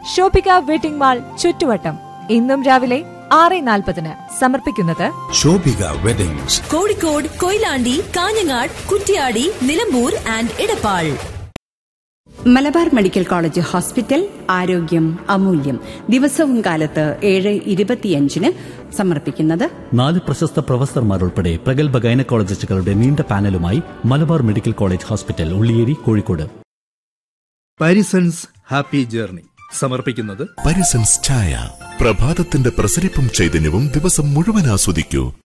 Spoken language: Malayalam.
ഷോപ്പിക വെഡിംഗ് മാൾ ചുറ്റുവട്ടം. ഇന്നും രാവിലെ 6:40 സമർപ്പിക്കുന്നത് Shobhika weddings, Kozhikode, Koyilandy, Kanhangad, Kuttiadi, Nilambur and Edappal. Malabar medical college hospital, ആരോഗ്യം അമൂല്യം. ദിവസവും കാലത്ത് 7:25 സമർപ്പിക്കുന്നത് 4 പ്രശസ്ത പ്രൊഫസർമാരുൾപ്പെടെ പ്രഗത്ഭ ഗൈനക്കോളജിസ്റ്റുകളുടെ നീണ്ട പാനലുമായി Malabar medical college hospital, Ulliyeri, Kozhikode. Parisons happy journey സമർപ്പിക്കുന്നത് പരിസൻസ് ചായ. പ്രഭാതത്തിന്റെ പ്രസരിപ്പും ചൈതന്യവും ദിവസം മുഴുവൻ ആസ്വദിക്കൂ.